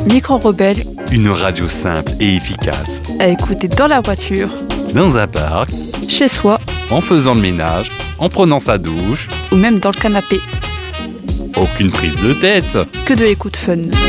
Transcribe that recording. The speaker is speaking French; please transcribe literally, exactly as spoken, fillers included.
Micro Rebelle, Une radio simple et efficace. à écouter dans la voiture, Dans un parc, chez soi en faisant le ménage, en prenant sa douche. ou même dans le canapé. Aucune prise de tête. Que de l'écoute fun.